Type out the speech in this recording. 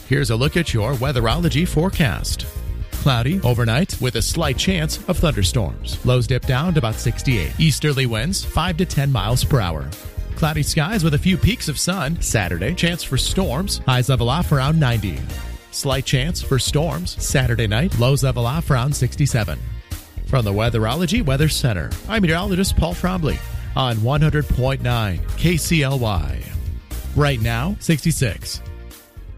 Here's a look at your weatherology forecast. Cloudy overnight with a slight chance of thunderstorms. Lows dip down to about 68. Easterly winds 5 to 10 miles per hour. Cloudy skies with a few peaks of sun. Saturday, chance for storms. Highs level off around 90. Slight chance for storms. Saturday night, lows level off around 67. From the Weatherology Weather Center, I'm meteorologist Paul Trombley on 100.9 KCLY. Right now, 66.